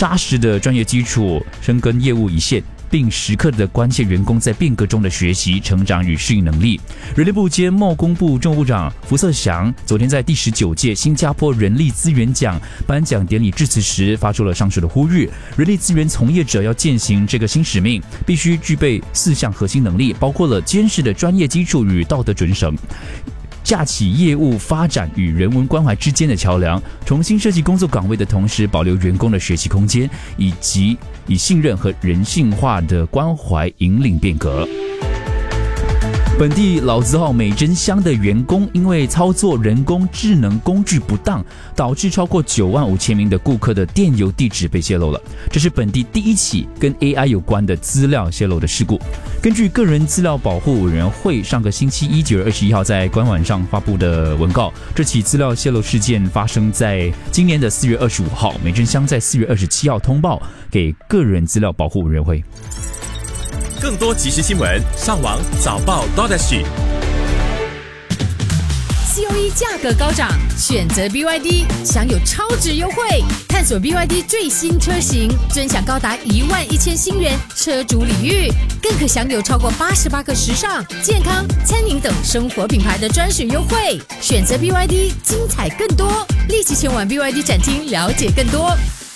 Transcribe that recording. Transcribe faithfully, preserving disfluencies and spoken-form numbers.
扎实的专业基础，深耕业务一线，并时刻的关切员工在变革中的学习、成长与适应能力。人力部兼贸工部政务部长福瑟祥昨天在第十九届新加坡人力资源奖颁奖典礼致辞时，发出了上述的呼吁：人力资源从业者要践行这个新使命，必须具备四项核心能力，包括了坚实的专业基础与道德准绳，架起业务发展与人文关怀之间的桥梁，重新设计工作岗位的同时，保留员工的学习空间，以及以信任和人性化的关怀引领变革。本地老字号美珍香的员工因为操作人工智能工具不当，导致超过九万五千名的顾客的电邮地址被泄露了。这是本地第一起跟 A I 有关的资料泄露的事故。根据个人资料保护委员会上个星期一九月二十一号在官网上发布的文告，这起资料泄露事件发生在今年的四月二十五号，美珍香在四月二十七号通报给个人资料保护委员会。 更多即时新闻，上网早报 .sg。 C O E 价格高涨，选择 B Y D 享有超值优惠，探索 B Y D 最新车型，尊享高达一万一千新元车主礼遇，更可享有超过八十八个时尚、健康、餐饮等生活品牌的专属优惠。选择 B Y D， 精彩更多，立即前往 B Y D 展厅了解更多。